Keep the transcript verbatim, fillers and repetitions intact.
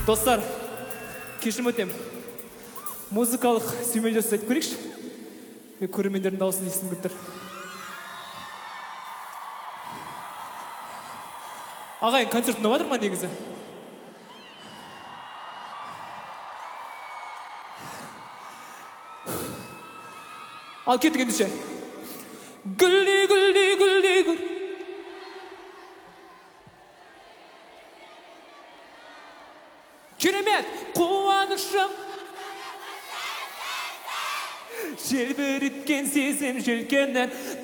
Достар, кешірім өтем. Музыкалық сүймелі жасайды көрейікші. Мен көрермендердің дауысын естігім келіп тұр. Ағайын, концерт ұнап жатыр ма негізі? Ал кеттік ендеше. Гүлді, гүлді, гүлді, гүл. Керемет, қуанышым. Желбіреткен сезім желкеннен